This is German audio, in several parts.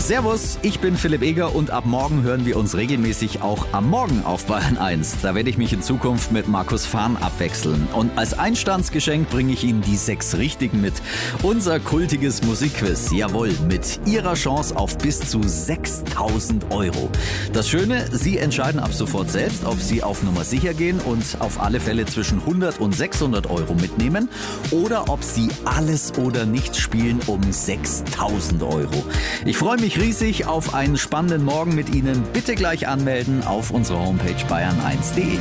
Servus, ich bin Philipp Eger und ab morgen hören wir uns regelmäßig auch am Morgen auf Bayern 1. Da werde ich mich in Zukunft mit Markus Fahn abwechseln. Und als Einstandsgeschenk bringe ich Ihnen die 6 Richtigen mit. Unser kultiges Musikquiz, jawohl, mit Ihrer Chance auf bis zu 6.000 Euro. Das Schöne, Sie entscheiden ab sofort selbst, ob Sie auf Nummer sicher gehen und auf alle Fälle zwischen 100 und 600 Euro mitnehmen oder ob Sie alles oder nichts spielen um 6.000 Euro. Ich freue mich riesig auf einen spannenden Morgen mit Ihnen. Bitte gleich anmelden auf unserer Homepage bayern1.de.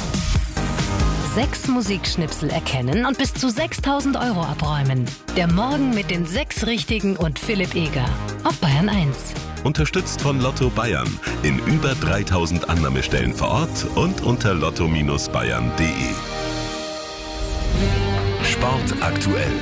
6 Musikschnipsel erkennen und bis zu 6.000 Euro abräumen. Der Morgen mit den 6 Richtigen und Philipp Eger auf Bayern 1. Unterstützt von Lotto Bayern in über 3.000 Annahmestellen vor Ort und unter lotto-bayern.de. Sport aktuell.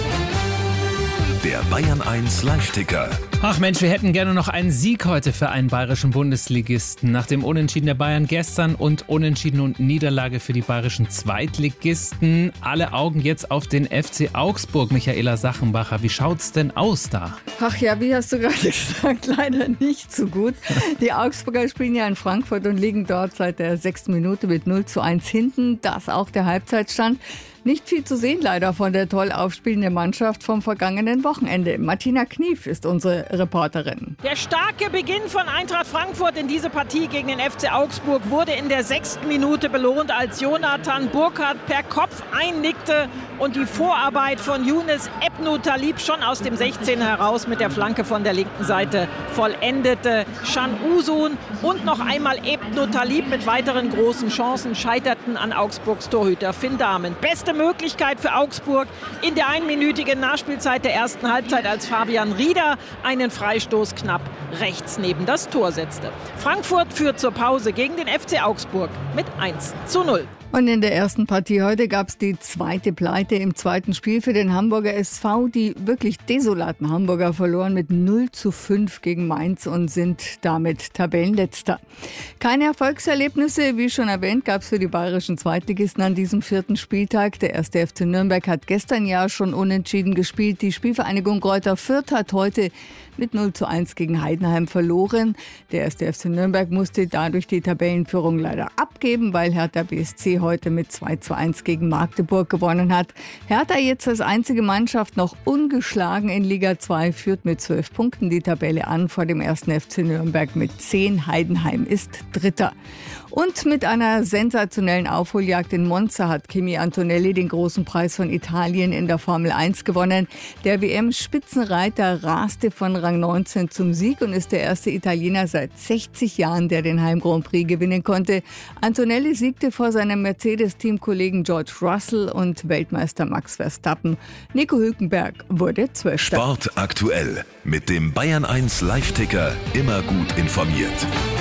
Der Bayern 1 Live-Ticker. Ach Mensch, wir hätten gerne noch einen Sieg heute für einen bayerischen Bundesligisten. Nach dem Unentschieden der Bayern gestern und Unentschieden und Niederlage für die bayerischen Zweitligisten. Alle Augen jetzt auf den FC Augsburg. Michaela Sachenbacher, wie schaut's denn aus da? Ach ja, wie hast du gerade gesagt, leider nicht so gut. Die Augsburger spielen ja in Frankfurt und liegen dort seit der 6. Minute mit 0:1 hinten. Das auch der Halbzeitstand. Nicht viel zu sehen leider von der toll aufspielenden Mannschaft vom vergangenen Wochenende. Martina Knief ist unsere Reporterin. Der starke Beginn von Eintracht Frankfurt in diese Partie gegen den FC Augsburg wurde in der 6. Minute belohnt, als Jonathan Burkhardt per Kopf einnickte und die Vorarbeit von Younes Ebnou Talib schon aus dem 16 heraus mit der Flanke von der linken Seite vollendete. Can Uzun und noch einmal Ebnou Talib mit weiteren großen Chancen scheiterten an Augsburgs Torhüter Finn Dahmen. Beste Möglichkeit für Augsburg in der einminütigen Nachspielzeit der ersten Halbzeit, als Fabian Rieder einen Freistoß knapp rechts neben das Tor setzte. Frankfurt führt zur Pause gegen den FC Augsburg mit 1:0. Und in der ersten Partie heute gab es die zweite Pleite im zweiten Spiel für den Hamburger SV. Die wirklich desolaten Hamburger verloren mit 0:5 gegen Mainz und sind damit Tabellenletzter. Keine Erfolgserlebnisse, wie schon erwähnt, gab es für die bayerischen Zweitligisten an diesem 4. Spieltag. Der 1. FC Nürnberg hat gestern ja schon unentschieden gespielt. Die Spielvereinigung Greuther Fürth hat heute mit 0:1 gegen Heidenheim verloren. Der 1. FC Nürnberg musste dadurch die Tabellenführung leider abgeben, weil Hertha BSC heute mit 2:1 gegen Magdeburg gewonnen hat. Hertha jetzt als einzige Mannschaft noch ungeschlagen in Liga 2, führt mit 12 Punkten die Tabelle an vor dem 1. FC Nürnberg mit 10. Heidenheim ist Dritter. Und mit einer sensationellen Aufholjagd in Monza hat Kimi Antonelli den großen Preis von Italien in der Formel 1 gewonnen. Der WM-Spitzenreiter raste von Rang 19 zum Sieg und ist der erste Italiener seit 60 Jahren, der den Heim-Grand Prix gewinnen konnte. Antonelli siegte vor seinem Mercedes-Teamkollegen George Russell und Weltmeister Max Verstappen. Nico Hülkenberg wurde 12. Sport aktuell mit dem Bayern 1 Live-Ticker, immer gut informiert.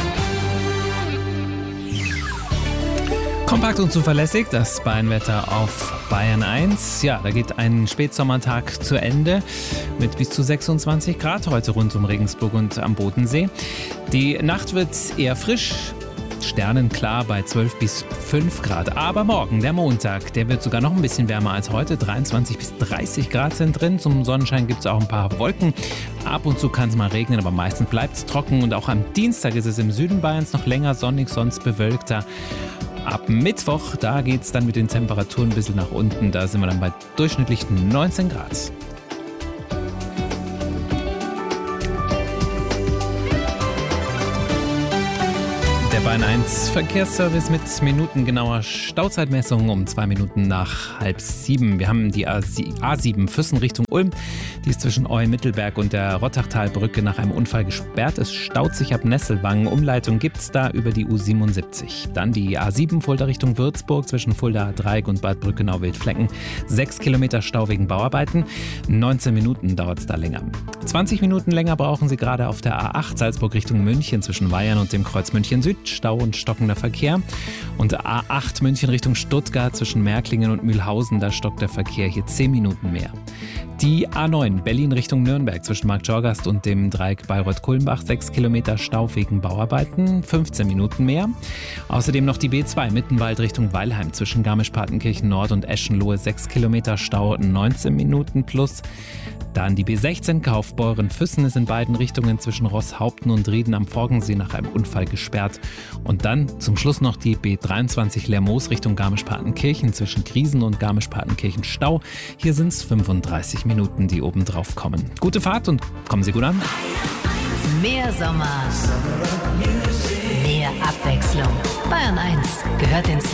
Kompakt und zuverlässig, das Bayernwetter auf Bayern 1. Ja, da geht ein Spätsommertag zu Ende mit bis zu 26 Grad heute rund um Regensburg und am Bodensee. Die Nacht wird eher frisch, sternenklar bei 12 bis 5 Grad. Aber morgen, der Montag, der wird sogar noch ein bisschen wärmer als heute. 23 bis 30 Grad sind drin. Zum Sonnenschein gibt es auch ein paar Wolken. Ab und zu kann es mal regnen, aber meistens bleibt es trocken. Und auch am Dienstag ist es im Süden Bayerns noch länger sonnig, sonst bewölkter. Ab Mittwoch, da geht es dann mit den Temperaturen ein bisschen nach unten. Da sind wir dann bei durchschnittlich 19 Grad. Der Bayern 1 Verkehrsservice mit minutengenauer Stauzeitmessung um 2 Minuten nach 6:30. Wir haben die A7 Füssen Richtung Ulm. Die ist zwischen Eu-Mittelberg und der Rottachtalbrücke nach einem Unfall gesperrt. Es staut sich ab Nesselwangen. Umleitung gibt es da über die U77. Dann die A7 Fulda Richtung Würzburg zwischen Fulda Dreieck und Bad Brückenau-Wildflecken. 6 Kilometer Stau wegen Bauarbeiten. 19 Minuten dauert es da länger. 20 Minuten länger brauchen Sie gerade auf der A8 Salzburg Richtung München zwischen Weyern und dem Kreuz München Süd. Stau und stockender Verkehr. Und A8 München Richtung Stuttgart zwischen Märklingen und Mühlhausen, da stockt der Verkehr hier 10 Minuten mehr. Die A9 Berlin Richtung Nürnberg zwischen Marktschorgast und dem Dreieck Bayreuth-Kulmbach 6 Kilometer Stau wegen Bauarbeiten, 15 Minuten mehr. Außerdem noch die B2 Mittenwald Richtung Weilheim zwischen Garmisch-Partenkirchen Nord und Eschenlohe 6 Kilometer Stau, 19 Minuten plus. Dann die B16 Kaufbeuren-Füssen ist in beiden Richtungen zwischen Rosshaupten und Rieden am Forgensee nach einem Unfall gesperrt. Und dann zum Schluss noch die B23 Lermoos Richtung Garmisch-Partenkirchen zwischen Griesen und Garmisch-Partenkirchen Stau. Hier sind es 35 Minuten, die oben drauf kommen. Gute Fahrt und kommen Sie gut an. Mehr Sommer, mehr Abwechslung. Bayern 1 gehört ins